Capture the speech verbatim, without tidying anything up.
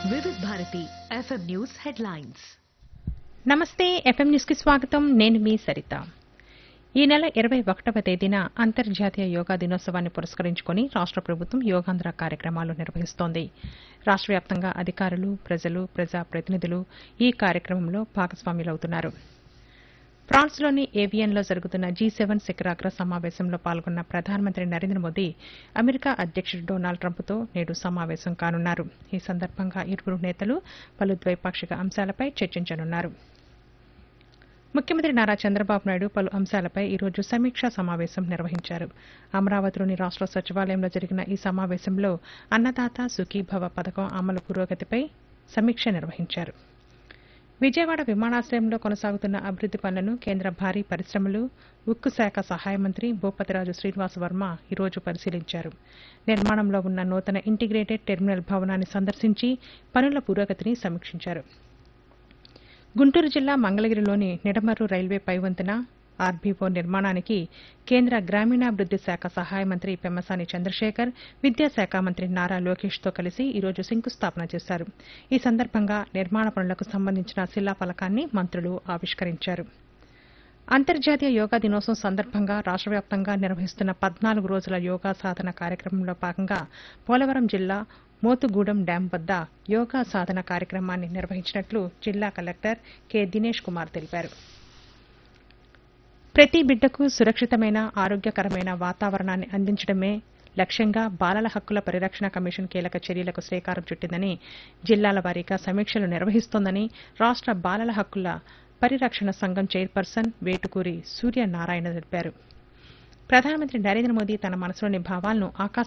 వివిధ Bharati FM news headlines. నమస్తే, FM news కి స్వాగతం. నేను మీ సరిత. ఈ నెల ఇరవై ఒకటవ తేదీన అంతర్జాతీయ యోగా దినోత్సవాన్ని పురస్కరించుకుని రాష్ట ప్రభుత్వం యోగాంధ్ర కార్యక్రమాలు నిర్వహిస్తోంది. రాష్ట వ్యాప్తంగా అధికారులు, ప్రజలు, ప్రజా ప్రతినిధులు ఈ కార్యక్రమంలో భాగస్వాములవుతున్నారు. ఫ్రాన్స్లోని ఏవియన్లో జరుగుతున్న జీ సెవెన్ శిఖరాగ్ర సమావేశంలో పాల్గొన్న ప్రధానమంత్రి నరేంద్ర మోదీ అమెరికా అధ్యక్షుడు డొనాల్డ్ ట్రంప్తో నేడు సమావేశం కానున్నారు. ఈ సందర్భంగా ఇరువురు నేతలు పలు ద్వైపాక్షిక అంశాలపై చర్చించనున్నారు. ముఖ్యమంత్రి నారా చంద్రబాబు నాయుడు పలు అంశాలపై ఈరోజు సమీక్షా సమావేశం నిర్వహించారు. అమరావతిలోని రాష్ట సచివాలయంలో జరిగిన ఈ సమావేశంలో అన్నదాత సుఖీభవ పథకం అమలు పురోగతిపై సమీక్ష నిర్వహించారు. విజయవాడ విమానాశ్రయంలో కొనసాగుతున్న అభివృద్ది పనులను కేంద్ర భారీ పరిశ్రమలు, ఉక్కు శాఖ సహాయ మంత్రి భూపతిరాజు శ్రీనివాస వర్మ ఈరోజు పరిశీలించారు. నిర్మాణంలో ఉన్న నూతన ఇంటిగ్రేటెడ్ టెర్మినల్ భవనాన్ని సందర్శించి పనుల పురోగతిని సమీక్షించారు. గుంటూరు జిల్లా మంగళగిరిలోని నిడమర్రు రైల్వే పైవంతెన ఆర్బీఓ నిర్మాణానికి కేంద్ర గ్రామీణాభివృద్ది శాఖ సహాయ మంత్రి పెమ్మసాని చంద్రశేఖర్, విద్యాశాఖ మంత్రి నారా లోకేష్తో కలిసి ఈరోజు శంకుస్థాపన చేశారు. ఈ సందర్భంగా నిర్మాణ పనులకు సంబంధించిన శిలాఫలకాన్ని మంత్రులు ఆవిష్కరించారు. అంతర్జాతీయ యోగా దినోత్సవం సందర్భంగా రాష్ట వ్యాప్తంగా నిర్వహిస్తున్న పద్నాలుగు రోజుల యోగా సాధన కార్యక్రమంలో భాగంగా పోలవరం జిల్లా మోతుగూడెం డ్యాం వద్ద యోగా సాధన కార్యక్రమాన్ని నిర్వహించినట్లు జిల్లా కలెక్టర్ కె దినేష్ కుమార్ తెలిపారు. ప్రతి బిడ్డకు సురక్షితమైన, ఆరోగ్యకరమైన వాతావరణాన్ని అందించడమే లక్ష్యంగా బాలల హక్కుల పరిరక్షణ కమిషన్ కీలక చర్యలకు శ్రీకారం చుట్టిందని, జిల్లాల వారీగా సమీక్షలు నిర్వహిస్తోందని రాష్ట బాలల హక్కుల పరిరక్షణ సంఘం చైర్పర్సన్ వేటుకూరి సూర్యనారాయణ తెలిపారు. ప్రధానమంత్రి నరేంద్ర మోదీ తన మనసులోని భావాలను ఆకాశ